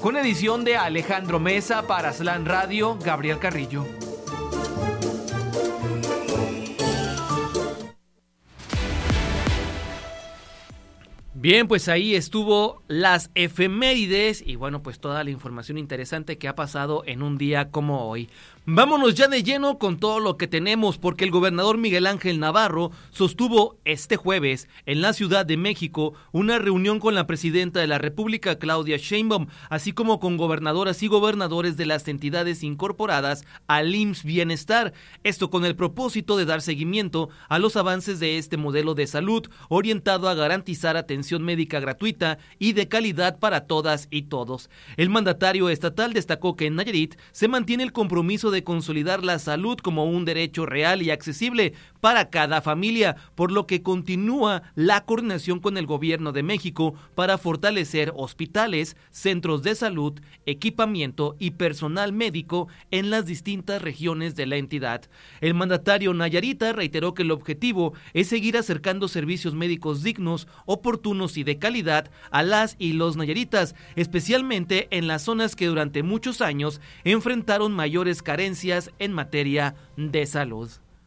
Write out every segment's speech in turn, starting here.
con edición de Alejandro Mesa para Aslan Radio, Gabriel Carrillo. Bien, pues ahí estuvo las efemérides y bueno, pues toda la información interesante que ha pasado en un día como hoy. Vámonos ya de lleno con todo lo que tenemos, porque el gobernador Miguel Ángel Navarro sostuvo este jueves en la Ciudad de México una reunión con la presidenta de la República, Claudia Sheinbaum, así como con gobernadoras y gobernadores de las entidades incorporadas al IMSS Bienestar. Esto con el propósito de dar seguimiento a los avances de este modelo de salud orientado a garantizar atención médica gratuita y de calidad para todas y todos. El mandatario estatal destacó que en Nayarit se mantiene el compromiso de consolidar la salud como un derecho real y accesible para cada familia, por lo que continúa la coordinación con el gobierno de México para fortalecer hospitales, centros de salud, equipamiento y personal médico en las distintas regiones de la entidad. El mandatario nayarita reiteró que el objetivo es seguir acercando servicios médicos dignos, oportunos y de calidad a las y los nayaritas, especialmente en las zonas que durante muchos años enfrentaron mayores carencias en materia de salud.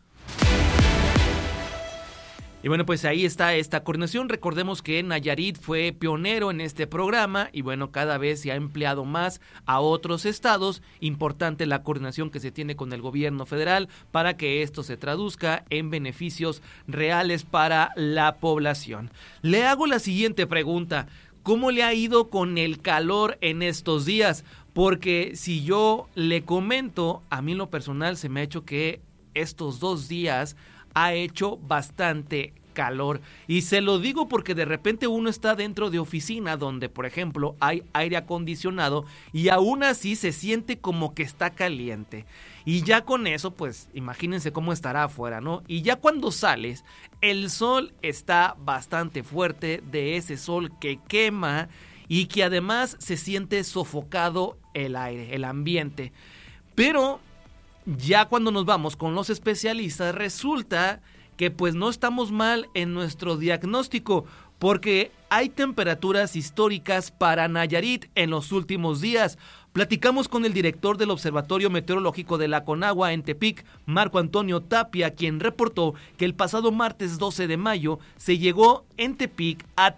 Y bueno, pues ahí está esta coordinación. Recordemos que Nayarit fue pionero en este programa y bueno, cada vez se ha empleado más a otros estados. Importante la coordinación que se tiene con el gobierno federal para que esto se traduzca en beneficios reales para la población. Le hago la siguiente pregunta. ¿Cómo le ha ido con el calor en estos días? Porque si yo le comento, a mí en lo personal se me ha hecho que estos 2 días ha hecho bastante calor. Y se lo digo porque de repente uno está dentro de oficina donde, por ejemplo, hay aire acondicionado y aún así se siente como que está caliente. Y ya con eso, pues, imagínense cómo estará afuera, ¿no? Y ya cuando sales, el sol está bastante fuerte, de ese sol que quema y que además se siente sofocado el aire, el ambiente. Pero ya cuando nos vamos con los especialistas, resulta que pues no estamos mal en nuestro diagnóstico, porque hay temperaturas históricas para Nayarit en los últimos días. Platicamos con el director del Observatorio Meteorológico de la Conagua en Tepic, Marco Antonio Tapia, quien reportó que el pasado martes 12 de mayo se llegó en Tepic a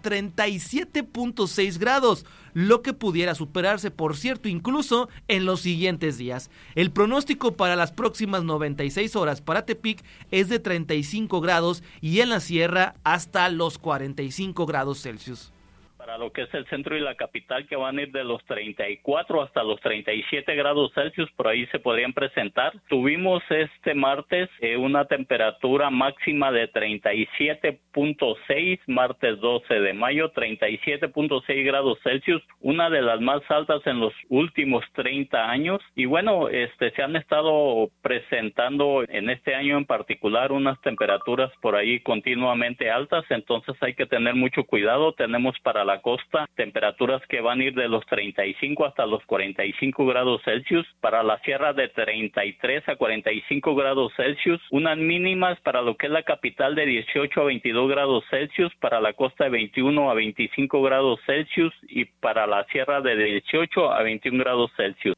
37.6 grados, lo que pudiera superarse, por cierto, incluso en los siguientes días. El pronóstico para las próximas 96 horas para Tepic es de 35 grados y en la sierra hasta los 45 grados Celsius. Para lo que es el centro y la capital, que van a ir de los 34 hasta los 37 grados Celsius, por ahí se podrían presentar. Tuvimos este martes una temperatura máxima de 37.6, martes 12 de mayo, 37.6 grados Celsius, una de las más altas en los últimos 30 años. Y bueno, se han estado presentando en este año en particular unas temperaturas por ahí continuamente altas, entonces hay que tener mucho cuidado. Tenemos para la costa temperaturas que van a ir de los 35 hasta los 45 grados Celsius, para la sierra de 33 a 45 grados Celsius, unas mínimas para lo que es la capital de 18 a 22 grados Celsius, para la costa de 21 a 25 grados Celsius y para la sierra de 18 a 21 grados Celsius.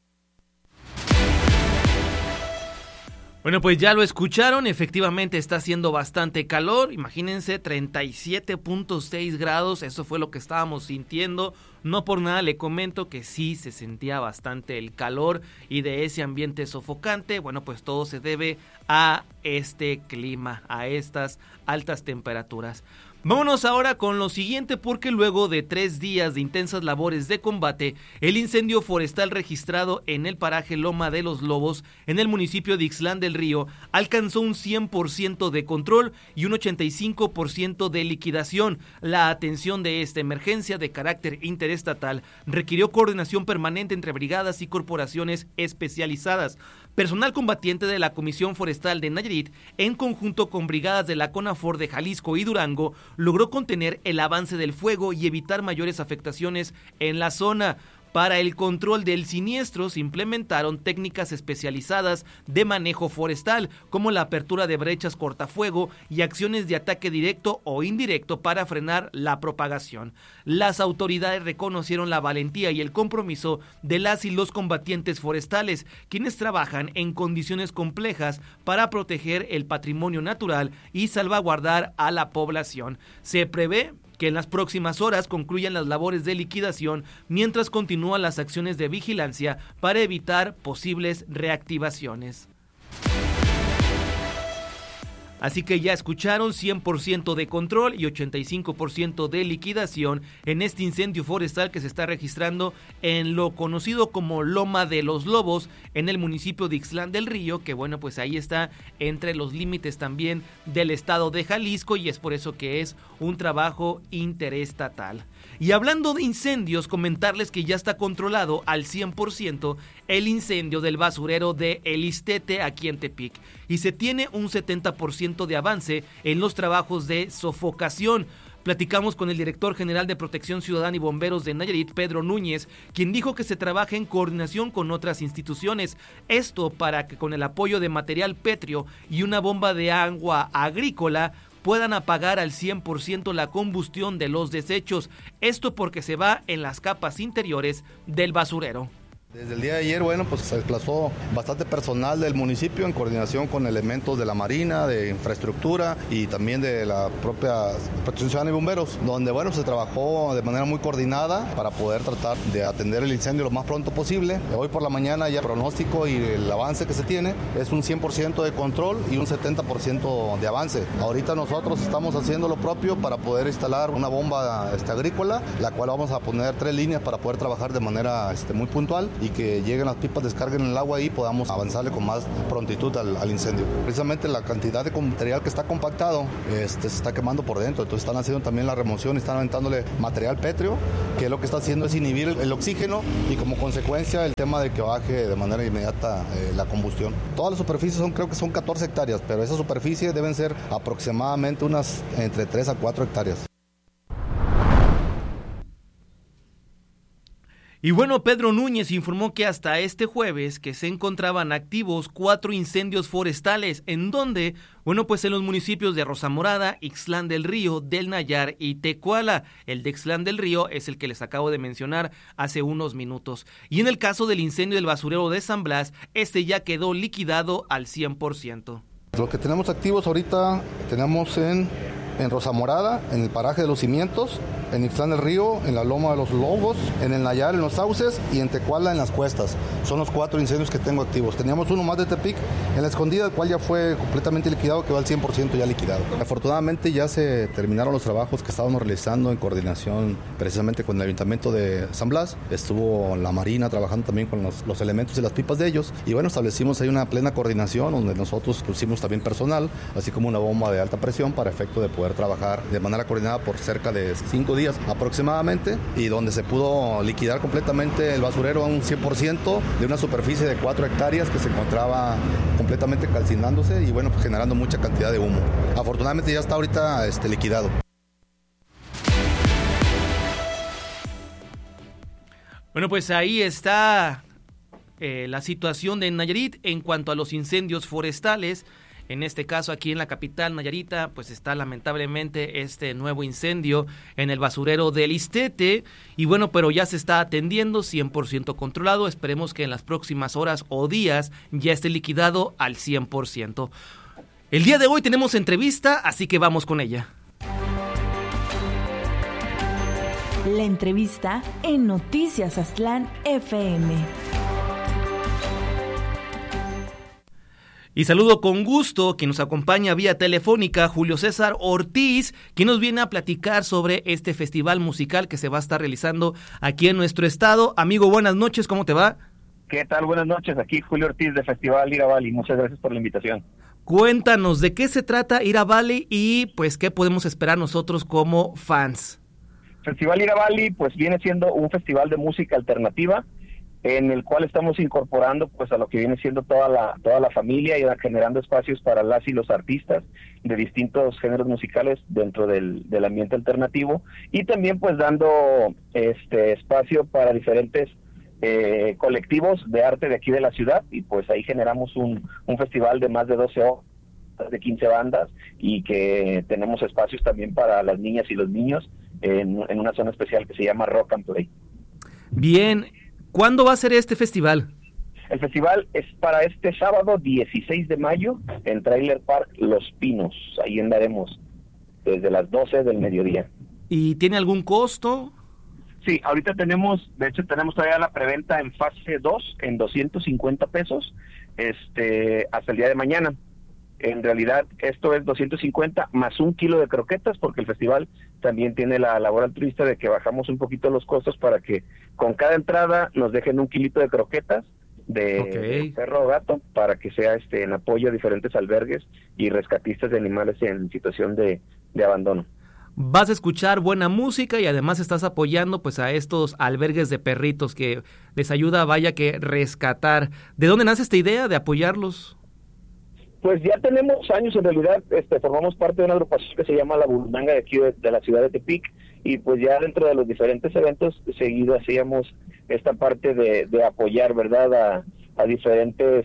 Bueno, pues ya lo escucharon, efectivamente está haciendo bastante calor, imagínense 37.6 grados, eso fue lo que estábamos sintiendo. No por nada le comento que sí se sentía bastante el calor y de ese ambiente sofocante. Bueno, pues todo se debe a este clima, a estas altas temperaturas. Vámonos ahora con lo siguiente, porque luego de 3 días de intensas labores de combate, el incendio forestal registrado en el paraje Loma de los Lobos, en el municipio de Ixtlán del Río, alcanzó un 100% de control y un 85% de liquidación. La atención de esta emergencia de carácter interestatal requirió coordinación permanente entre brigadas y corporaciones especializadas. Personal combatiente de la Comisión Forestal de Nayarit, en conjunto con brigadas de la CONAFOR de Jalisco y Durango, logró contener el avance del fuego y evitar mayores afectaciones en la zona. Para el control del siniestro se implementaron técnicas especializadas de manejo forestal, como la apertura de brechas cortafuego y acciones de ataque directo o indirecto para frenar la propagación. Las autoridades reconocieron la valentía y el compromiso de las y los combatientes forestales, quienes trabajan en condiciones complejas para proteger el patrimonio natural y salvaguardar a la población. Se prevé que en las próximas horas concluyan las labores de liquidación mientras continúan las acciones de vigilancia para evitar posibles reactivaciones. Así que ya escucharon, 100% de control y 85% de liquidación en este incendio forestal que se está registrando en lo conocido como Loma de los Lobos, en el municipio de Ixtlán del Río, que bueno, pues ahí está entre los límites también del estado de Jalisco, y es por eso que es un trabajo interestatal. Y hablando de incendios, comentarles que ya está controlado al 100% el incendio del basurero de El Ixtete aquí en Tepic, y se tiene un 70% de avance en los trabajos de sofocación. Platicamos con el director general de Protección Ciudadana y Bomberos de Nayarit, Pedro Núñez, quien dijo que se trabaja en coordinación con otras instituciones, esto para que con el apoyo de material pétreo y una bomba de agua agrícola puedan apagar al 100% la combustión de los desechos, esto porque se va en las capas interiores del basurero. Desde el día de ayer, bueno, pues se desplazó bastante personal del municipio en coordinación con elementos de la Marina, de infraestructura y también de la propia Protección Ciudadana y Bomberos, donde, bueno, se trabajó de manera muy coordinada para poder tratar de atender el incendio lo más pronto posible. Hoy por la mañana ya el pronóstico y el avance que se tiene es un 100% de control y un 70% de avance. Ahorita nosotros estamos haciendo lo propio para poder instalar una bomba agrícola, la cual vamos a poner 3 líneas para poder trabajar de manera muy puntual y que lleguen las pipas, descarguen el agua y podamos avanzarle con más prontitud al incendio. Precisamente la cantidad de material que está compactado se está quemando por dentro, entonces están haciendo también la remoción y están aventándole material pétreo, que lo que está haciendo es inhibir el oxígeno y como consecuencia el tema de que baje de manera inmediata la combustión. Todas las superficies creo que son 14 hectáreas, pero esa superficie deben ser aproximadamente unas entre 3 a 4 hectáreas. Y bueno, Pedro Núñez informó que hasta este jueves que se encontraban activos 4 incendios forestales, en donde, bueno, pues en los municipios de Rosa Morada, Ixtlán del Río, Del Nayar y Tecuala. El de Ixtlán del Río es el que les acabo de mencionar hace unos minutos. Y en el caso del incendio del basurero de San Blas, este ya quedó liquidado al 100%. Lo que tenemos activos ahorita tenemos en Rosa Morada, en el paraje de los Cimientos, en Ixtlán del Río, en la Loma de los Lobos, en el Nayar, en los Sauces y en Tecuala, en las Cuestas. Son los 4 incendios que tengo activos. Teníamos uno más de Tepic en la Escondida, el cual ya fue completamente liquidado, quedó al 100% ya liquidado. Afortunadamente ya se terminaron los trabajos que estábamos realizando en coordinación precisamente con el Ayuntamiento de San Blas. Estuvo la Marina trabajando también con los elementos y las pipas de ellos. Y bueno, establecimos ahí una plena coordinación donde nosotros pusimos también personal, así como una bomba de alta presión para efecto de poder trabajar de manera coordinada por cerca de 5 días aproximadamente, y donde se pudo liquidar completamente el basurero a un 100% de una superficie de 4 hectáreas que se encontraba completamente calcinándose y bueno, pues generando mucha cantidad de humo. Afortunadamente ya está ahorita liquidado. Bueno, pues ahí está la situación de Nayarit en cuanto a los incendios forestales. En este caso, aquí en la capital nayarita, pues está lamentablemente este nuevo incendio en el basurero del Ixtete. Y bueno, pero ya se está atendiendo, 100% controlado. Esperemos que en las próximas horas o días ya esté liquidado al 100%. El día de hoy tenemos entrevista, así que vamos con ella. La entrevista en Noticias Aztlán FM. Y saludo con gusto quien nos acompaña vía telefónica, Julio César Ortiz, quien nos viene a platicar sobre este festival musical que se va a estar realizando aquí en nuestro estado. Amigo, buenas noches, ¿cómo te va? ¿Qué tal? Buenas noches, aquí Julio Ortiz de Festival Ira Valley. Muchas gracias por la invitación. Cuéntanos, ¿de qué se trata Ira Valley y pues qué podemos esperar nosotros como fans? Festival Ira Valley pues viene siendo un festival de música alternativa en el cual estamos incorporando pues a lo que viene siendo toda la familia y generando espacios para las y los artistas de distintos géneros musicales dentro del ambiente alternativo, y también pues dando espacio para diferentes colectivos de arte de aquí de la ciudad, y pues ahí generamos un festival de más de 12 horas, de 15 bandas, y que tenemos espacios también para las niñas y los niños en una zona especial que se llama Rock and Play. Bien, ¿cuándo va a ser este festival? El festival es para este sábado 16 de mayo en Trailer Park Los Pinos. Ahí andaremos desde las 12 del mediodía. ¿Y tiene algún costo? Sí, ahorita tenemos todavía la preventa en fase 2 en 250 pesos hasta el día de mañana. En realidad esto es 250 más 1 kilo de croquetas, porque el festival también tiene la labor altruista de que bajamos un poquito los costos para que con cada entrada nos dejen 1 kilito de croquetas de perro o gato, para que sea en apoyo a diferentes albergues y rescatistas de animales en situación de abandono. Vas a escuchar buena música y además estás apoyando pues a estos albergues de perritos que les ayuda, vaya que rescatar. ¿De dónde nace esta idea de apoyarlos? Pues ya tenemos años, en realidad, formamos parte de una agrupación que se llama La Burundanga de aquí de la ciudad de Tepic, y pues ya dentro de los diferentes eventos seguido hacíamos esta parte de apoyar, ¿verdad?, a diferentes,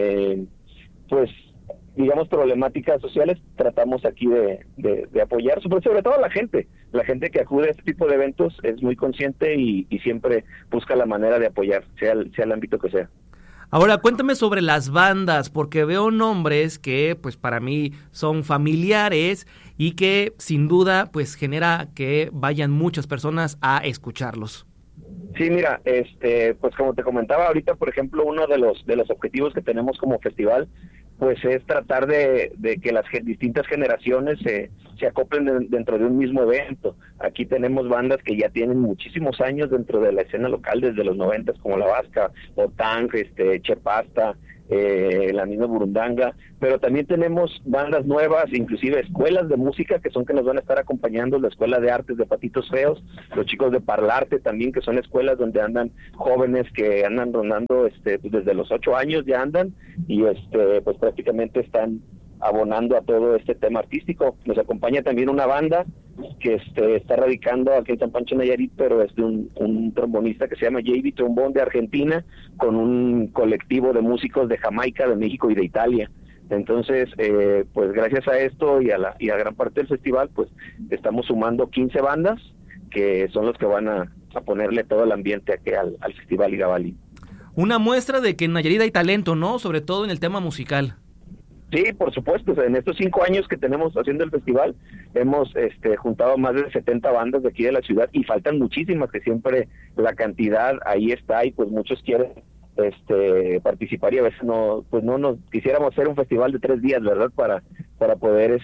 pues, digamos, problemáticas sociales. Tratamos aquí de apoyar, sobre todo a la gente que acude a este tipo de eventos es muy consciente y siempre busca la manera de apoyar, sea el ámbito que sea. Ahora, cuéntame sobre las bandas, porque veo nombres que, pues, para mí son familiares y que, sin duda, pues, genera que vayan muchas personas a escucharlos. Sí, mira, pues, como te comentaba ahorita, por ejemplo, uno de los objetivos que tenemos como festival, pues, es tratar de que las distintas generaciones se acoplen dentro de un mismo evento. Aquí tenemos bandas que ya tienen muchísimos años dentro de la escena local, desde los 90, como La Vasca, Otang, Chepasta, la misma Burundanga, pero también tenemos bandas nuevas, inclusive escuelas de música que nos van a estar acompañando, la Escuela de Artes de Patitos Feos, los chicos de Parlaarte también, que son escuelas donde andan jóvenes que andan rondando desde los 8 años ya andan, y pues prácticamente están abonando a todo este tema artístico. Nos acompaña también una banda que está radicando aquí en San Pancho, Nayarit, pero es de un trombonista que se llama JB Trombón de Argentina, con un colectivo de músicos de Jamaica, de México y de Italia. Entonces, pues gracias a esto y a gran parte del festival, pues estamos sumando 15 bandas que son los que van a ponerle todo el ambiente aquí al Festival Igabalí. Una muestra de que en Nayarit hay talento, ¿no? Sobre todo en el tema musical. Sí, por supuesto. O sea, en estos 5 años que tenemos haciendo el festival, hemos juntado más de 70 bandas de aquí de la ciudad, y faltan muchísimas, que siempre la cantidad ahí está, y pues muchos quieren participar, y a veces no nos quisiéramos hacer un festival de 3 días, ¿verdad?, para poder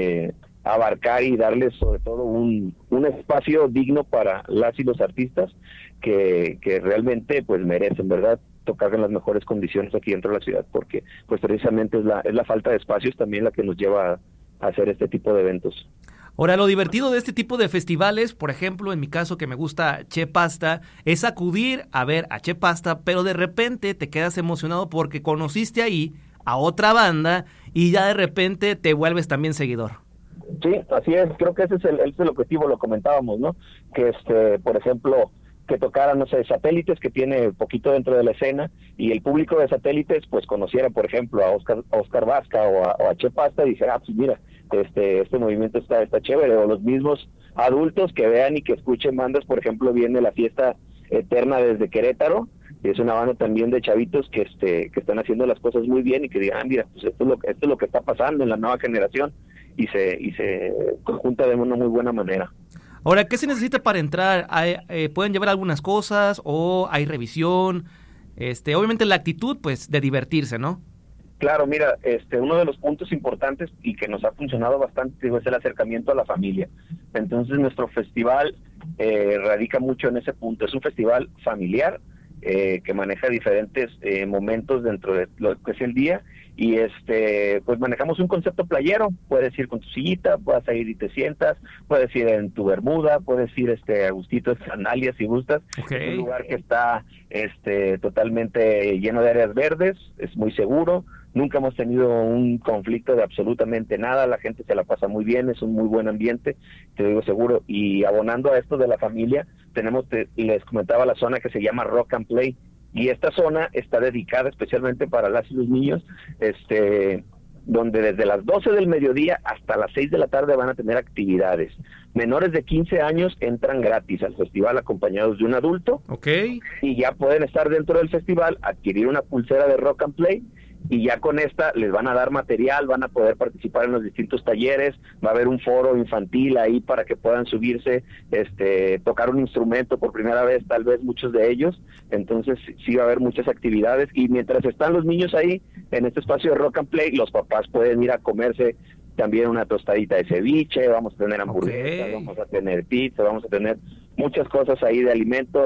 abarcar y darles sobre todo un espacio digno para las y los artistas que realmente pues merecen, ¿verdad?, tocar en las mejores condiciones aquí dentro de la ciudad, porque pues precisamente es la falta de espacios también la que nos lleva a hacer este tipo de eventos. Ahora, lo divertido de este tipo de festivales, por ejemplo, en mi caso que me gusta Chepasta, es acudir a ver a Chepasta, pero de repente te quedas emocionado porque conociste ahí a otra banda y ya de repente te vuelves también seguidor. Sí, así es. Creo que ese es el objetivo, lo comentábamos, ¿no? Que por ejemplo, que tocaran, no sé, Satélites, que tiene poquito dentro de la escena, y el público de Satélites pues conociera, por ejemplo, a Oscar Vasca o a Chepasta, y dijera, pues mira, este movimiento está chévere. O los mismos adultos que vean y que escuchen bandas. Por ejemplo, viene La Fiesta Eterna desde Querétaro, es una banda también de chavitos que están haciendo las cosas muy bien, y que digan, mira, pues esto es lo que está pasando en la nueva generación, y se conjunta de una muy buena manera. Ahora, ¿qué se necesita para entrar? ¿Pueden llevar algunas cosas o hay revisión? Obviamente la actitud, pues, de divertirse, ¿no? Claro, mira, uno de los puntos importantes y que nos ha funcionado bastante es el acercamiento a la familia. Entonces, nuestro festival radica mucho en ese punto. Es un festival familiar que maneja diferentes momentos dentro de lo que es el día, y pues manejamos un concepto playero. Puedes ir con tu sillita, puedes ir y te sientas, puedes ir en tu bermuda, puedes ir a gustito en sandalias si gustas. Okay. Es un lugar que está totalmente lleno de áreas verdes, es muy seguro, nunca hemos tenido un conflicto de absolutamente nada, la gente se la pasa muy bien, es un muy buen ambiente, te digo seguro. Y abonando a esto de la familia, les comentaba la zona que se llama Rock and Play, y esta zona está dedicada especialmente para las y los niños, donde desde las 12 del mediodía hasta las 6 de la tarde van a tener actividades. Menores de 15 años entran gratis al festival acompañados de un adulto. Okay. Y ya pueden estar dentro del festival, adquirir una pulsera de Rock and Play, y ya con esta les van a dar material, van a poder participar en los distintos talleres, va a haber un foro infantil ahí para que puedan subirse, tocar un instrumento por primera vez, tal vez muchos de ellos. Entonces sí va a haber muchas actividades, y mientras están los niños ahí en este espacio de Rock and Play, los papás pueden ir a comerse también una tostadita de ceviche, vamos a tener hamburguesas, vamos a tener pizza, vamos a tener muchas cosas ahí de alimento,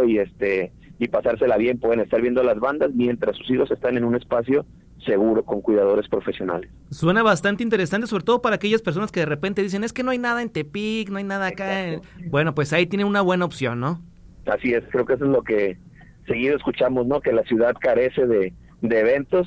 y pasársela bien. Pueden estar viendo las bandas mientras sus hijos están en un espacio seguro con cuidadores profesionales. Suena bastante interesante, sobre todo para aquellas personas que de repente dicen, es que no hay nada en Tepic, no hay nada acá. Bueno, pues ahí tiene una buena opción, ¿no? Así es, creo que eso es lo que seguido escuchamos, ¿no? Que la ciudad carece de eventos,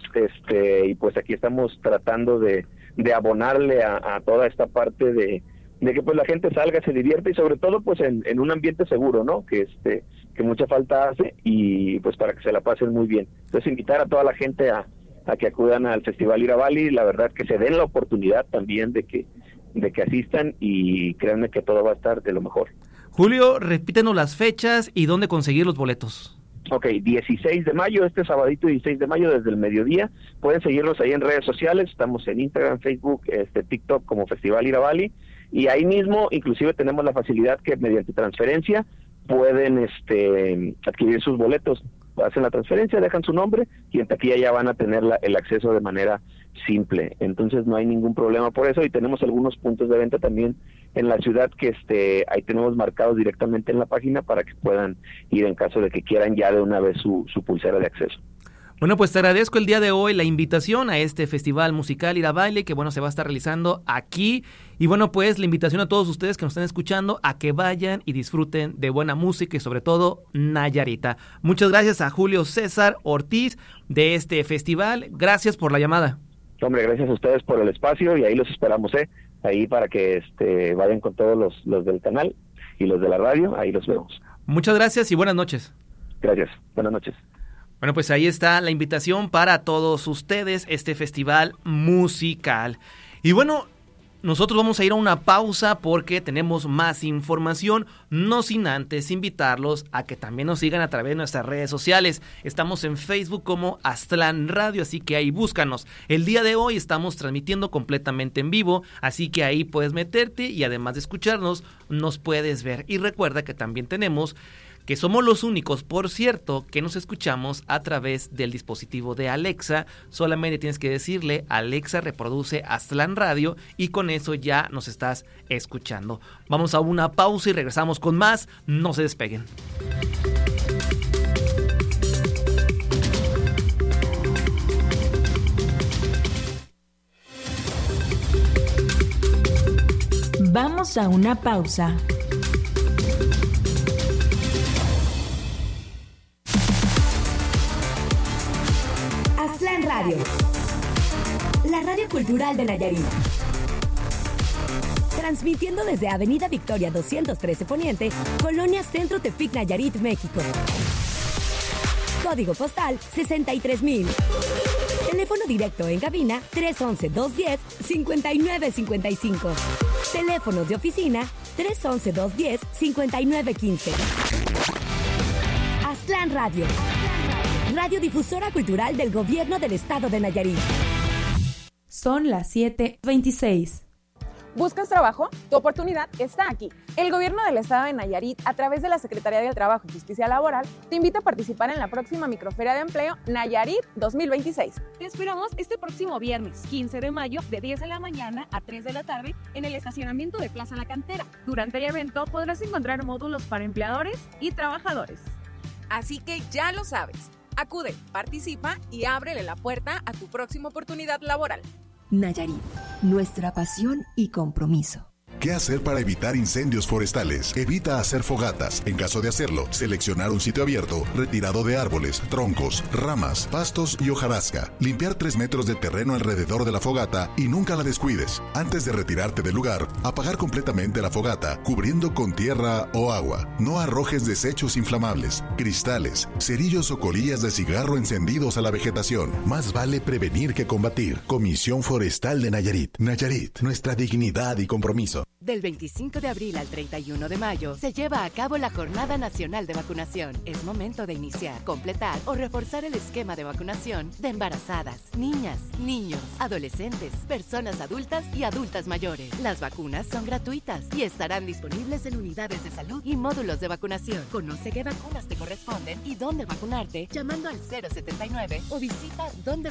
y pues aquí estamos tratando de abonarle a toda esta parte de que pues la gente salga, se divierte, y sobre todo pues en un ambiente seguro, ¿no? Que mucha falta hace, y pues para que se la pasen muy bien. Entonces invitar a toda la gente a que acudan al Festival Irabali, la verdad que se den la oportunidad también de que asistan, y créanme que todo va a estar de lo mejor. Julio, repítenos las fechas y dónde conseguir los boletos. Ok, 16 de mayo, este sabadito 16 de mayo desde el mediodía. Pueden seguirnos ahí en redes sociales, estamos en Instagram, Facebook, TikTok como Festival Irabali, y ahí mismo inclusive tenemos la facilidad que mediante transferencia pueden adquirir sus boletos. Hacen la transferencia, dejan su nombre, y en taquilla ya van a tener el acceso de manera simple. Entonces no hay ningún problema por eso, y tenemos algunos puntos de venta también en la ciudad que ahí tenemos marcados directamente en la página para que puedan ir en caso de que quieran ya de una vez su pulsera de acceso. Bueno, pues te agradezco el día de hoy la invitación a este festival musical Irabali, que bueno, se va a estar realizando aquí. Y bueno, pues la invitación a todos ustedes que nos están escuchando a que vayan y disfruten de buena música, y sobre todo Nayarita. Muchas gracias a Julio César Ortiz de este festival. Gracias por la llamada. Hombre, gracias a ustedes por el espacio, y ahí los esperamos, ahí para que vayan con todos los del canal y los de la radio, ahí los vemos. Muchas gracias y buenas noches. Gracias, buenas noches. Bueno, pues ahí está la invitación para todos ustedes, este festival musical. Y bueno, nosotros vamos a ir a una pausa porque tenemos más información, no sin antes invitarlos a que también nos sigan a través de nuestras redes sociales. Estamos en Facebook como Aztlán Radio, así que ahí búscanos. El día de hoy estamos transmitiendo completamente en vivo, así que ahí puedes meterte, y además de escucharnos, nos puedes ver. Y recuerda que también tenemos que somos los únicos, por cierto, que nos escuchamos a través del dispositivo de Alexa. Solamente tienes que decirle, Alexa, reproduce Aztlán Radio, y con eso ya nos estás escuchando. Vamos a una pausa y regresamos con más. No se despeguen. Vamos a una pausa. Aztlán Radio, la radio cultural de Nayarit. Transmitiendo desde Avenida Victoria 213 Poniente, Colonia Centro Tepic, Nayarit, México. Código postal 63,000. Teléfono directo en cabina 311-210-5955. Teléfonos de oficina 311-210-5915. Aztlán Radio. Radiodifusora cultural del Gobierno del Estado de Nayarit. Son las 7:26. ¿Buscas trabajo? Tu oportunidad está aquí. El Gobierno del Estado de Nayarit, a través de la Secretaría del Trabajo y Justicia Laboral, te invita a participar en la próxima Microferia de Empleo Nayarit 2026. Te esperamos este próximo viernes, 15 de mayo, de 10 de la mañana a 3 de la tarde, en el estacionamiento de Plaza La Cantera. Durante el evento podrás encontrar módulos para empleadores y trabajadores. Así que ya lo sabes. Acude, participa y ábrele la puerta a tu próxima oportunidad laboral. Nayarit, nuestra pasión y compromiso. ¿Qué hacer para evitar incendios forestales? Evita hacer fogatas. En caso de hacerlo, seleccionar un sitio abierto, retirado de árboles, troncos, ramas, pastos y hojarasca. Limpiar 3 metros de terreno alrededor de la fogata y nunca la descuides. Antes de retirarte del lugar, apagar completamente la fogata, cubriendo con tierra o agua. No arrojes desechos inflamables, cristales, cerillos o colillas de cigarro encendidos a la vegetación. Más vale prevenir que combatir. Comisión Forestal de Nayarit. Nayarit, nuestra dignidad y compromiso. Del 25 de abril al 31 de mayo se lleva a cabo la Jornada Nacional de Vacunación. Es momento de iniciar, completar o reforzar el esquema de vacunación de embarazadas, niñas, niños, adolescentes, personas adultas y adultas mayores. Las vacunas son gratuitas y estarán disponibles en unidades de salud y módulos de vacunación. Conoce qué vacunas te corresponden y dónde vacunarte llamando al 079 o visita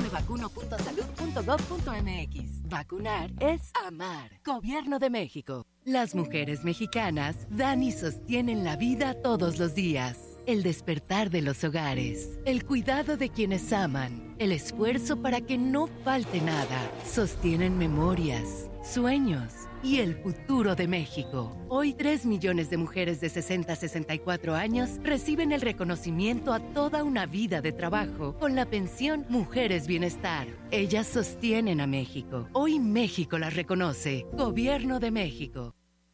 dondemevacuno.salud.gov.mx. Vacunar es amar. Gobierno de México. Las mujeres mexicanas dan y sostienen la vida todos los días. El despertar de los hogares, el cuidado de quienes aman, el esfuerzo para que no falte nada. Sostienen memorias, sueños y el futuro de México. Hoy 3 millones de mujeres de 60 a 64 años reciben el reconocimiento a toda una vida de trabajo con la pensión Mujeres Bienestar. Ellas sostienen a México. Hoy México las reconoce. Gobierno de México.